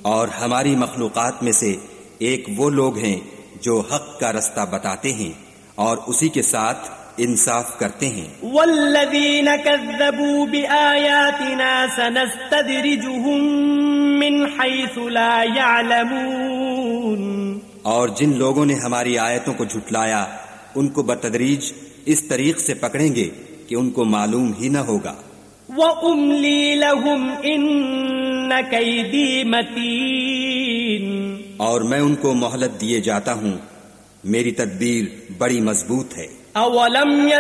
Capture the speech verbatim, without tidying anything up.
और हमारी मखलूक़ात में से एक वो लोग हैं जो हक का रास्ता बताते हैं और उसी के साथ इंसाफ करते हैं। वल्लज़ीन कज़्ज़बू बिआयातिना सनस्तदरिजुहुम मिन हैसु ला यअलमून। और जिन लोगों ने हमारी आयतों को झुटलाया उनको बतदरीज इस तरीक से पकड़ेंगे कि उनको मालूम ही न होगा। व उम्ली लहुम इन्न कैदी मतीन। और मैं उनको मोहलत दिए जाता हूँ, मेरी तदबीर बड़ी मजबूत है। अवलम